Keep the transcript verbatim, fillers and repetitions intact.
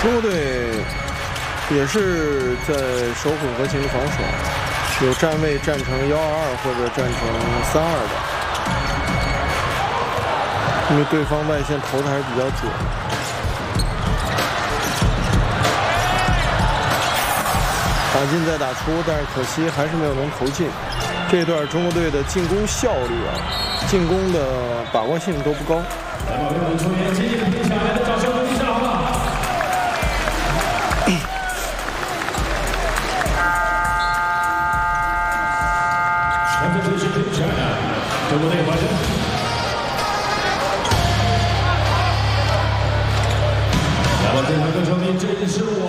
中国队也是在守混合型的防守，有站位站成幺二二或者站成三二的，因为对方外线投的还是比较准。打进再打出，但是可惜还是没有能投进。这段中国队的进攻效率啊，进攻的把握性都不高。 那么这场的球迷，这是